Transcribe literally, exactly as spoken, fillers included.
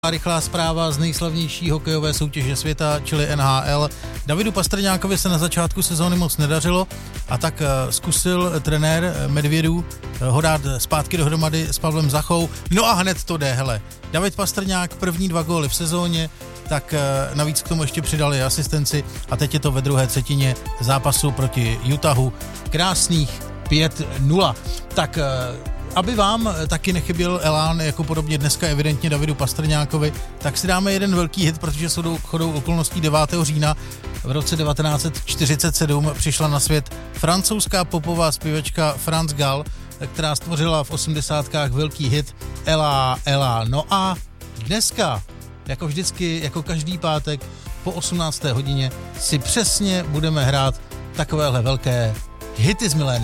Rychlá zpráva z nejslavnější hokejové soutěže světa, čili N H L. Davidu Pastrňákovi se na začátku sezóny moc nedařilo a tak zkusil trenér Medvědů ho dát zpátky dohromady s Pavlem Zachou. No a hned to jde, hele. David Pastrňák, první dva góly v sezóně, tak navíc k tomu ještě přidali asistenci a teď je to ve druhé třetině zápasu proti Utahu. Krásných pět nula. Tak aby vám taky nechyběl elán, jako podobně dneska evidentně Davidu Pastrňákovi, tak si dáme jeden velký hit, protože jsou chodou okolností devátého října v roce devatenáct set čtyřicet sedm přišla na svět francouzská popová zpěvačka France Gall, která stvořila v osmdesátkách velký hit Ela, Ela. No a dneska, jako vždycky, jako každý pátek po osmnácté hodině si přesně budeme hrát takovéhle velké hity z milénia.